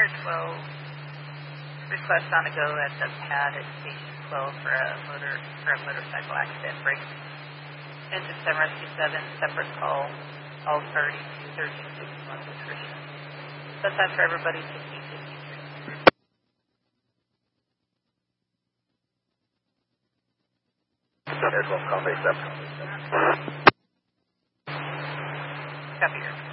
12, request on a go at the pad at Station 12 for a motorcycle accident. Break engine 7 rescue 7, separate call, all parties 1361 nutrition. That's time for everybody 1553. There's one call base up. Copy here.